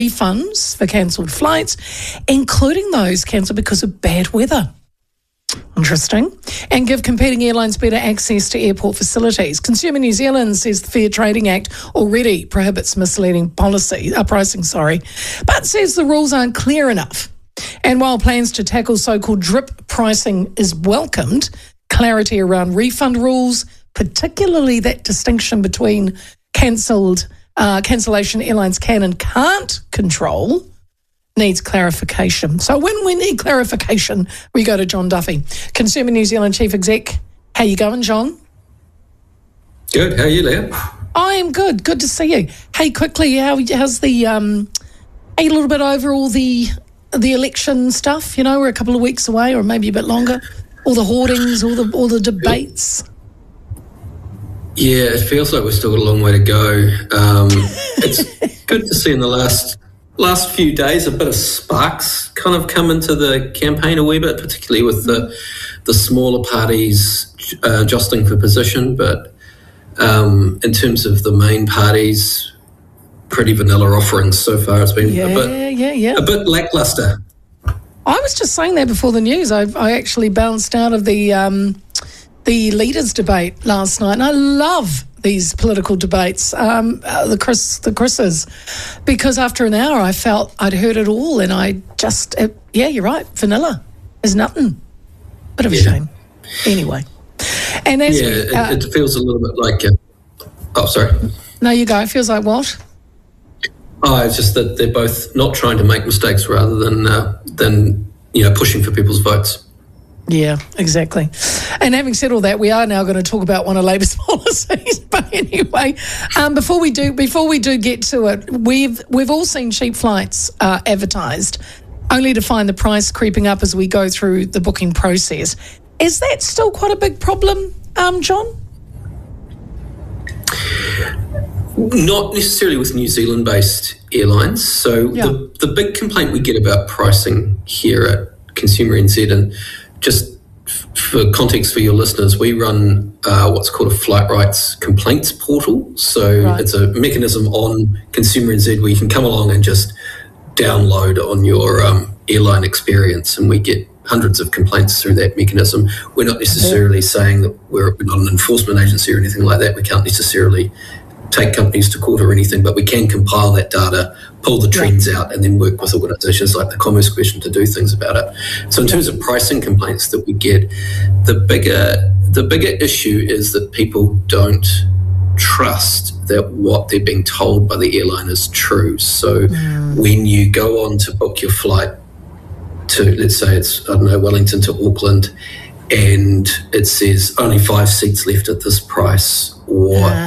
refunds for cancelled flights, including those cancelled because of bad weather. Interesting. And give competing airlines better access to airport facilities. Consumer New Zealand says the Fair Trading Act already prohibits misleading pricing, but says the rules aren't clear enough. And while plans to tackle so-called drip pricing is welcomed, clarity around refund rules, particularly that distinction between cancellation airlines can and can't control, needs clarification. So when we need clarification, we go to John Duffy, Consumer New Zealand Chief Exec. How you going, John? Good. How are you, Leah? I am good. Good to see you. Hey, quickly, how's the? Are you a little bit over all the election stuff? You know, we're a couple of weeks away, or maybe a bit longer. All the hoardings, all the debates. Yeah, it feels like we've still got a long way to go. It's good to see in the last few days a bit of sparks kind of come into the campaign a wee bit, particularly with the smaller parties jostling for position. But in terms of the main parties, pretty vanilla offerings so far. It's been a bit lackluster. I was just saying that before the news. I actually bounced out of the leaders' debate last night, and I love these political debates, the Chris's, because after an hour I felt I'd heard it all, and I just, you're right, vanilla is nothing. Bit of a shame. Anyway. And as it feels a little bit like, sorry. No, you go. It feels like what? Oh, it's just that they're both not trying to make mistakes rather than pushing for people's votes. Yeah, exactly. And having said all that, we are now going to talk about one of Labor's policies. But anyway, before we do get to it, we've all seen cheap flights advertised, only to find the price creeping up as we go through the booking process. Is that still quite a big problem, John? Not necessarily with New Zealand-based airlines. So the big complaint we get about pricing here at Consumer NZ, and just for context for your listeners, we run what's called a flight rights complaints portal. So it's a mechanism on Consumer NZ where you can come along and just download on your airline experience, and we get hundreds of complaints through that mechanism. We're not necessarily saying that we're not an enforcement agency or anything like that. We can't necessarily take companies to court or anything, but we can compile that data, pull the trends out, and then work with organisations like the Commerce Commission to do things about it. So in terms of pricing complaints that we get, the bigger issue is that people don't trust that what they're being told by the airline is true. So when you go on to book your flight to, let's say it's, Wellington to Auckland, and it says only 5 seats left at this price, or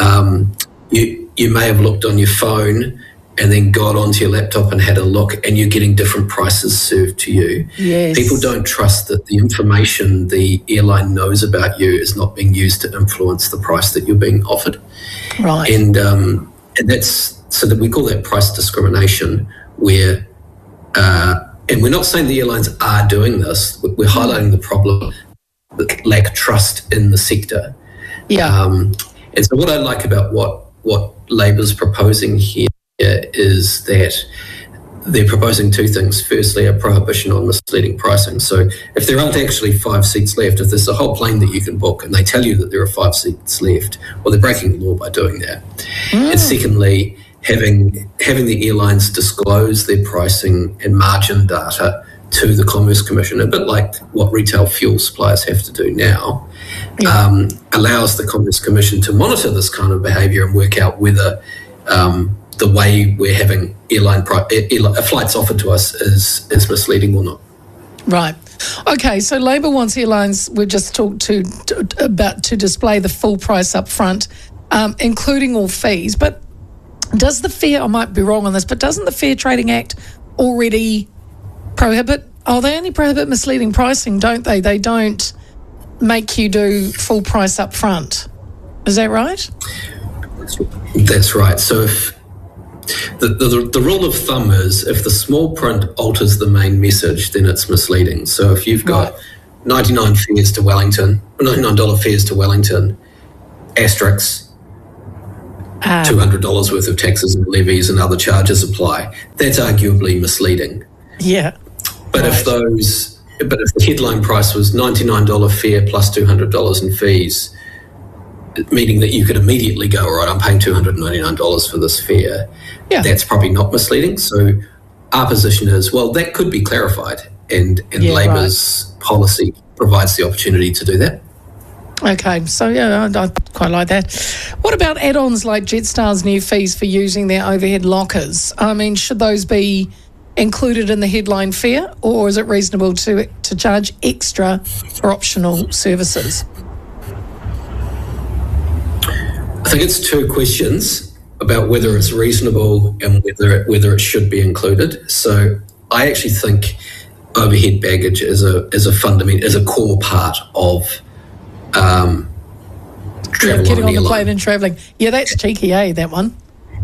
you may have looked on your phone and then got onto your laptop and had a look, and you're getting different prices served to you. Yes. People don't trust that the information the airline knows about you is not being used to influence the price that you're being offered. Right. And that's, so that we call that price discrimination, where, and we're not saying the airlines are doing this, we're highlighting the problem, the lack of trust in the sector. Yeah. And so what I like about what Labor's proposing here is that they're proposing two things. Firstly, a prohibition on misleading pricing. So if there aren't actually 5 seats left, if there's a whole plane that you can book and they tell you that there are 5 seats left, well, they're breaking the law by doing that. And secondly, having the airlines disclose their pricing and margin data to the Commerce Commission, a bit like what retail fuel suppliers have to do now, allows the Commerce Commission to monitor this kind of behaviour and work out whether the way we're having flights offered to us is misleading or not. Right. Okay, so Labor wants airlines, we've just talked about to display the full price up front, including all fees. But does I might be wrong on this, but doesn't the Fair Trading Act already prohibit? Oh, they only prohibit misleading pricing, don't they? They don't make you do full price up front. Is that right? That's right. So if the rule of thumb is if the small print alters the main message, then it's misleading. So if you've got $99 fares to Wellington, $99 fares to Wellington, asterisks, $200 worth of taxes and levies and other charges apply. That's arguably misleading. Yeah. But if the headline price was $99 fare plus $200 in fees, meaning that you could immediately go, all right, I'm paying $299 for this fare, that's probably not misleading. So our position is, well, that could be clarified, and Labour's policy provides the opportunity to do that. Okay, so I quite like that. What about add-ons like Jetstar's new fees for using their overhead lockers? I mean, should those be included in the headline fare, or is it reasonable to charge extra for optional services? I think it's two questions about whether it's reasonable and whether it should be included. So I actually think overhead baggage is a core part of travel getting on the airline. plane and travelling. Yeah, that's cheeky, that one.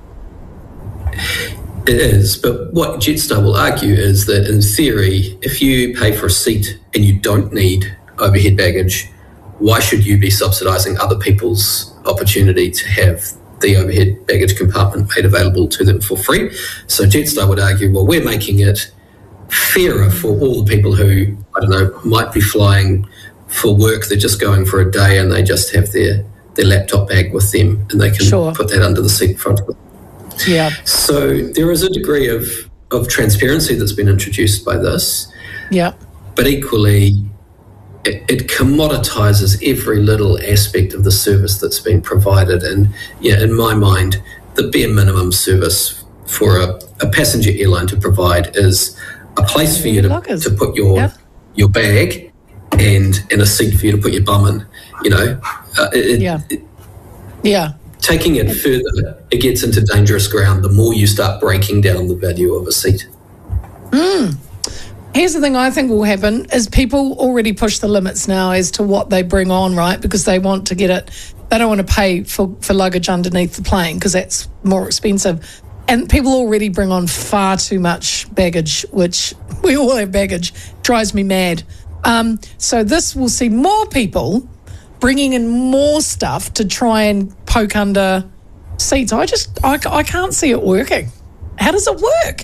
It is, but what Jetstar will argue is that in theory, if you pay for a seat and you don't need overhead baggage, why should you be subsidising other people's opportunity to have the overhead baggage compartment made available to them for free? So Jetstar would argue, well, we're making it fairer for all the people who, might be flying for work. They're just going for a day and they just have their laptop bag with them and they can put that under the seat in front of them. Yeah. So there is a degree of transparency that's been introduced by this. Yeah. But equally, it commoditises every little aspect of the service that's been provided. And in my mind, the bare minimum service for a passenger airline to provide is a place for you to put your bag and a seat for you to put your bum in. Taking it further, it gets into dangerous ground the more you start breaking down the value of a seat. Here's the thing I think will happen is people already push the limits now as to what they bring on, right? Because they want to get it. They don't want to pay for luggage underneath the plane because that's more expensive. And people already bring on far too much baggage, which we all have baggage, drives me mad. So this will see more people bringing in more stuff to try and poke under seats. I can't see it working. How does it work?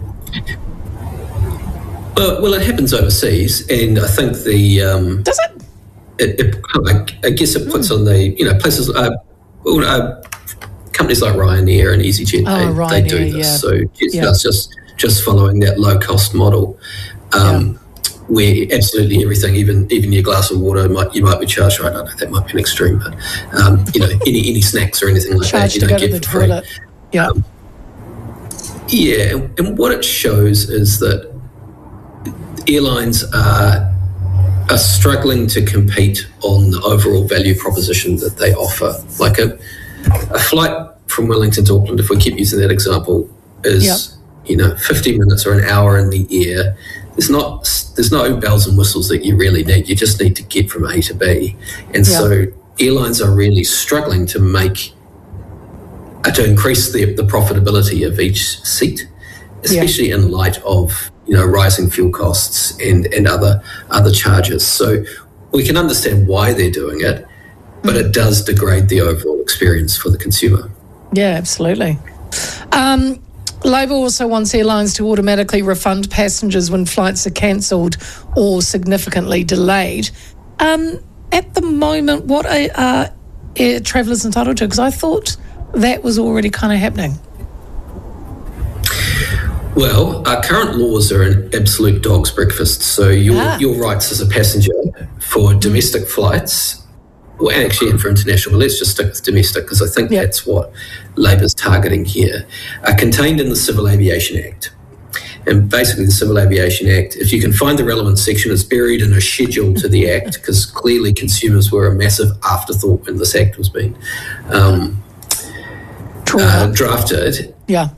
Well, it happens overseas, and I think does it? I guess it puts on the places. Companies like Ryanair and EasyJet, they do this. So Jetstar's just following that low cost model. Where absolutely everything, even your glass of water, you might be charged. Right, I know that might be an extreme, but any snacks or anything like that, you don't get for free. And what it shows is that airlines are struggling to compete on the overall value proposition that they offer. Like a flight from Wellington to Auckland, if we keep using that example, is 50 minutes or an hour in the air. There's no bells and whistles that you really need. You just need to get from A to B. And so airlines are really struggling to increase the profitability of each seat, especially in light of rising fuel costs and other charges. So we can understand why they're doing it, but it does degrade the overall experience for the consumer. Yeah, absolutely. Labor also wants airlines to automatically refund passengers when flights are cancelled or significantly delayed. At the moment, what are air travellers entitled to? Because I thought that was already kind of happening. Well, our current laws are an absolute dog's breakfast. So your rights as a passenger for domestic flights, well, actually, and for international, but let's just stick with domestic because I think that's what Labor's targeting here, are contained in the Civil Aviation Act. And basically the Civil Aviation Act, if you can find the relevant section, is buried in a schedule to the Act because clearly consumers were a massive afterthought when this Act was being drafted.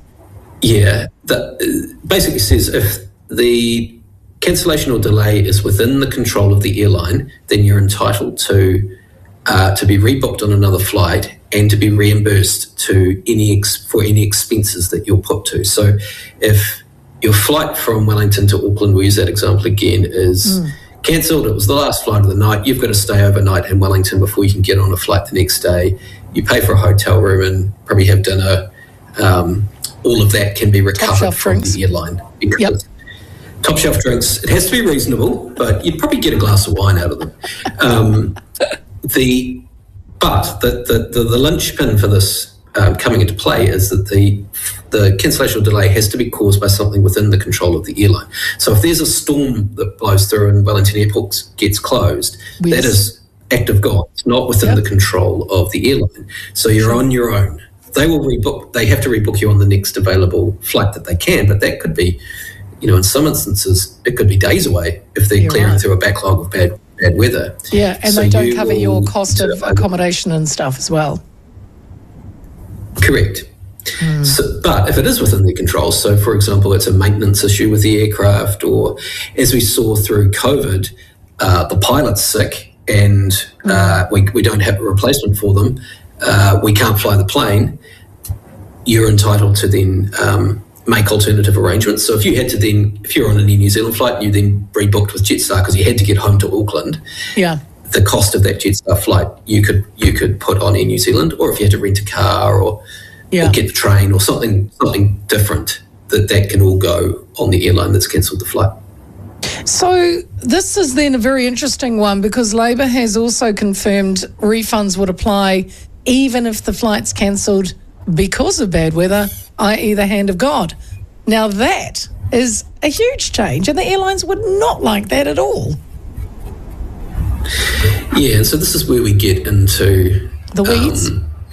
That basically says if the cancellation or delay is within the control of the airline, then you're entitled to be rebooked on another flight and to be reimbursed for any expenses that you're put to. So if your flight from Wellington to Auckland, we'll use that example again, is cancelled, it was the last flight of the night, you've got to stay overnight in Wellington before you can get on a flight the next day, you pay for a hotel room and probably have dinner. All of that can be recovered from the airline. Yep. Top shelf drinks, it has to be reasonable, but you'd probably get a glass of wine out of them. The linchpin for this coming into play is that the cancellation or delay has to be caused by something within the control of the airline. So if there's a storm that blows through and Wellington Airport gets closed, that is act of God. It's not within the control of the airline. So you're on your own. They will rebook. They have to rebook you on the next available flight that they can, but that could be, in some instances, it could be days away if they're clearing through a backlog of bad weather. Yeah, and so they don't cover your cost of accommodation and stuff as well. Correct. So, but if it is within their control, so for example, it's a maintenance issue with the aircraft, or as we saw through COVID, the pilot's sick and we don't have a replacement for them, we can't fly the plane, you're entitled to then make alternative arrangements. So if you're on a New Zealand flight and you then rebooked with Jetstar because you had to get home to Auckland, the cost of that Jetstar flight you could put on Air New Zealand, or if you had to rent a car or get the train or something different, that can all go on the airline that's cancelled the flight. So this is then a very interesting one, because Labour has also confirmed refunds would apply even if the flight's cancelled because of bad weather, i.e. the hand of God. Now that is a huge change, and the airlines would not like that at all. Yeah, and so this is where we get into the weeds.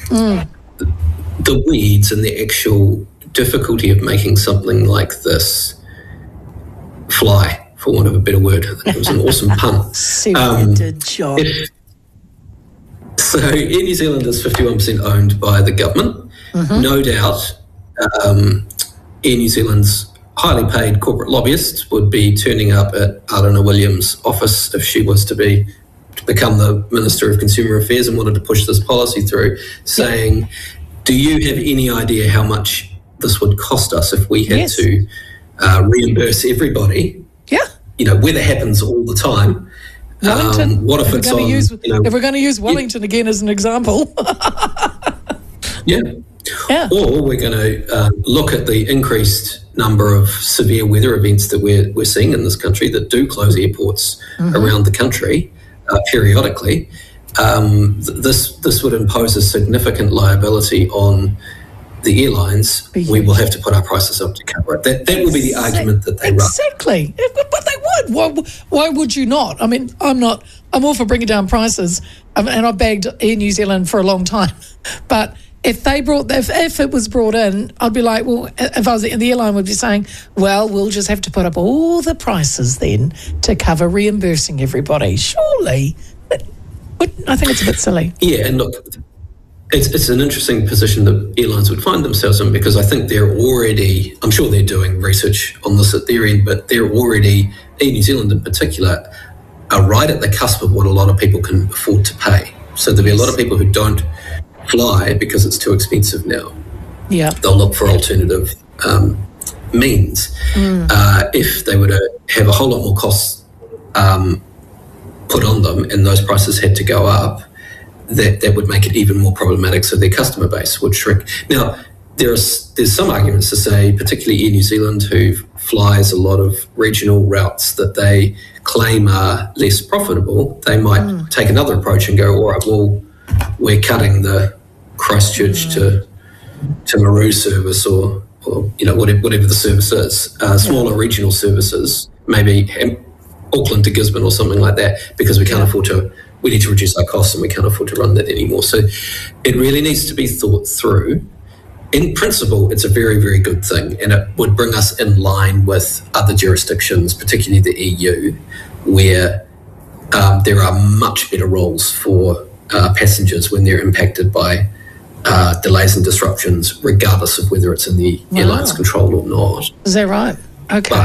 The weeds and the actual difficulty of making something like this fly, for want of a better word. It was an awesome pun. Super job. So Air New Zealand is 51% owned by the government. No doubt Air New Zealand's highly paid corporate lobbyists would be turning up at Arana Williams' office if she was to become the Minister of Consumer Affairs and wanted to push this policy through, saying, do you have any idea how much this would cost us if we had to reimburse everybody? Yeah. Weather happens all the time. Wellington. What if it's on? If we're going to use Wellington again as an example. Yeah. Or we're going to look at the increased number of severe weather events that we're seeing in this country that do close airports around the country periodically. This would impose a significant liability on the airlines. We will have to put our prices up to cover it. That will be the argument that they run. Exactly. But they would. Why would you not? I mean, I'm all for bringing down prices, and I bagged Air New Zealand for a long time. But if it was brought in, I'd be like, well, if I was the airline, would be saying, well, we'll just have to put up all the prices then to cover reimbursing everybody. Surely. I think it's a bit silly. Yeah, and look, it's an interesting position that airlines would find themselves in, because I think I'm sure they're doing research on this at their end, but they're already, Air New Zealand in particular, are right at the cusp of what a lot of people can afford to pay. So there'll be a lot of people who don't fly because it's too expensive now. Yeah. They'll look for alternative means. If they were to have a whole lot more costs put on them and those prices had to go up, that would make it even more problematic, so their customer base would shrink. Now, there's some arguments to say, particularly Air New Zealand, who flies a lot of regional routes that they claim are less profitable, they might take another approach and go, all right, well, we're cutting the Christchurch to Maru service or whatever the service is, smaller regional services, maybe Auckland to Gisborne or something like that, because we can't afford to. We need to reduce our costs and we can't afford to run that anymore. So it really needs to be thought through. In principle, it's a very, very good thing, and it would bring us in line with other jurisdictions, particularly the EU, where there are much better rules for passengers when they're impacted by delays and disruptions, regardless of whether it's in the airline's control or not. Is that right? Okay.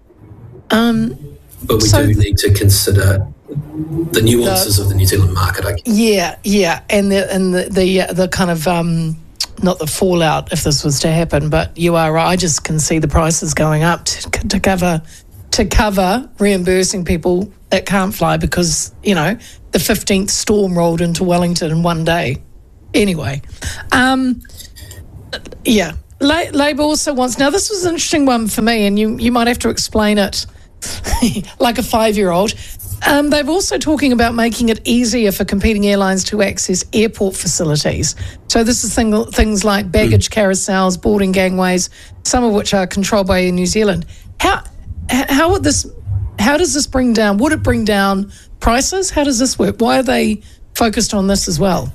But we do need to consider the nuances of the New Zealand market, I guess. Yeah, and the kind of not the fallout if this was to happen, but you are right. I just can see the prices going up to cover reimbursing people that can't fly because the 15th storm rolled into Wellington in one day. Anyway, yeah. Labor also wants, now this was an interesting one for me, and you might have to explain it like a 5-year-old. They've also talking about making it easier for competing airlines to access airport facilities. So this is things like baggage carousels, boarding gangways, some of which are controlled by Air New Zealand. How does this bring down? Would it bring down prices? How does this work? Why are they focused on this as well?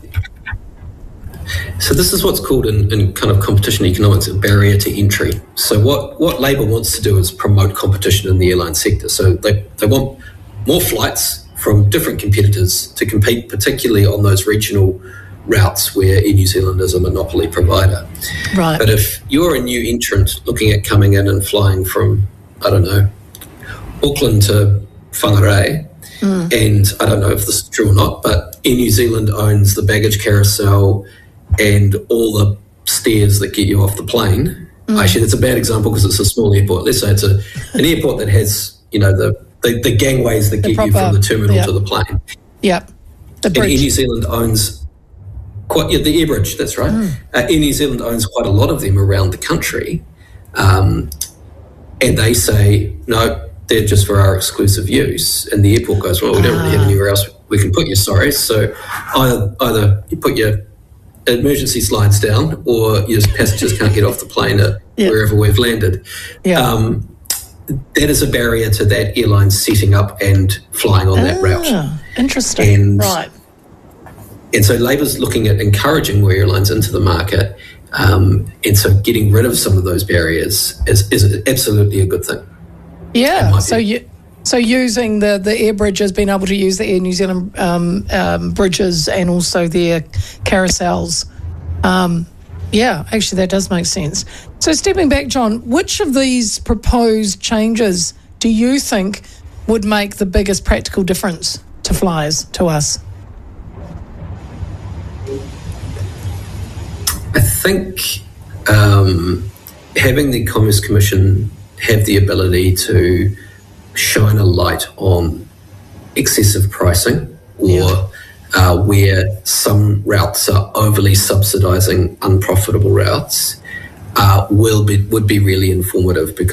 So this is what's called in kind of competition economics a barrier to entry. So what Labor wants to do is promote competition in the airline sector. So they want more flights from different competitors to compete, particularly on those regional routes where Air New Zealand is a monopoly provider. Right. But if you're a new entrant looking at coming in and flying from, I don't know, Auckland to Whangarei, and I don't know if this is true or not, but Air New Zealand owns the baggage carousel and all the stairs that get you off the plane. Actually, that's a bad example because it's a small airport. Let's say it's an airport that has, the gangways that get you from the terminal to the plane. Yeah, the bridge. And Air New Zealand owns the air bridge, that's right. Air New Zealand owns quite a lot of them around the country. And they say, no, they're just for our exclusive use. And the airport goes, well, we don't really have anywhere else we can put you, sorry. So either you put your emergency slides down or your passengers can't get off the plane at wherever we've landed. Yeah. That is a barrier to that airline setting up and flying on that route. Interesting. Right. And so Labor's looking at encouraging more airlines into the market, and so getting rid of some of those barriers is absolutely a good thing. Yeah. So using the air bridges, being able to use the Air New Zealand bridges and also their carousels. Actually, that does make sense. So stepping back, John, which of these proposed changes do you think would make the biggest practical difference to flyers, to us? I think having the Commerce Commission have the ability to shine a light on excessive pricing or where some routes are overly subsidising unprofitable routes would be really informative, because